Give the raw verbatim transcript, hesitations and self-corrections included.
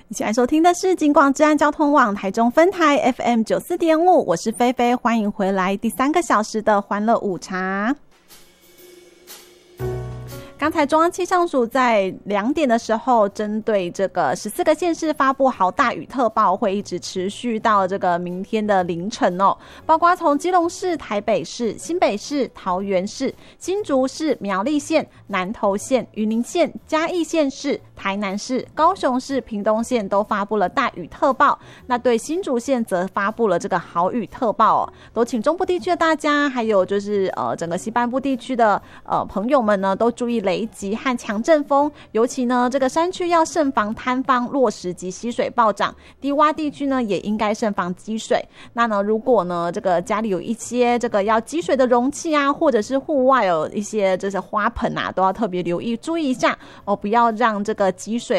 一起来收听的是警广治安交通网台中分台 F M 九四点五，我是菲菲，欢迎回来第三个小时的欢乐午茶。刚才中央气象署在两点的时候，针对这个十四个县市发布豪大雨特报，会一直持续到这个明天的凌晨哦。包括从基隆市、台北市、新北市、桃园市、新竹市、苗栗县、南投县、云林县、嘉义县市、台南市、高雄市、屏东县都发布了大雨特报。那对新竹县则发布了这个豪雨特报哦。都请中部地区的大家，还有就是呃整个西半部地区的呃朋友们呢，都注意雷击和强阵风，尤其呢这个山区要慎防坍方、落石及溪水暴涨，低洼地区呢也应该慎防积水。那呢如果呢这个家里有一些这个要积水的容器啊，或者是户外有一些这些花盆啊，都要特别留意注意一下哦，不要让这个积水